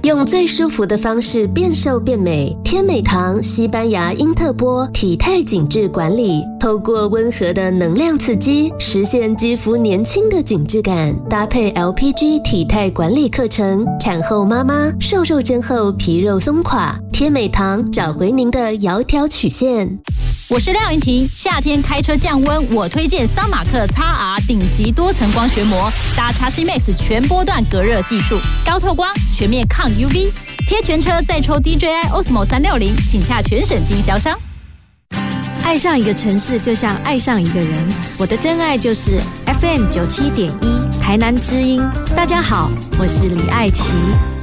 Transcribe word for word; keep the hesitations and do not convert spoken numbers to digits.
用最舒服的方式变瘦变美。天美堂西班牙因特波体态紧致管理，透过温和的能量刺激，实现肌肤年轻的紧致感。搭配 L P G 体态管理课程，产后妈妈瘦瘦针后皮肉松垮，天美堂找回您的窈窕曲线。 我是廖云婷，夏天开车降温，我推荐桑马克 X R 顶级多层光学膜，搭 X C Max 全波段隔热技术，高透光，全面抗 U V， 贴全车再抽 D J I Osmo 三六零，请洽全省经销商。 爱上一个城市就像爱上一个人，我的真爱就是 F M 九七点一台南之音。大家好，我是李爱琪。